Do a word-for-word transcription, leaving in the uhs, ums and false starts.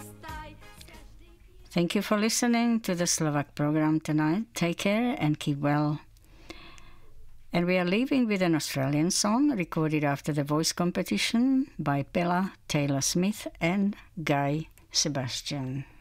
Thank you for listening to the Slovak program tonight. Take care and keep well. And we are leaving with an Australian song recorded after the voice competition by Bella Taylor Smith and Guy Sebastian.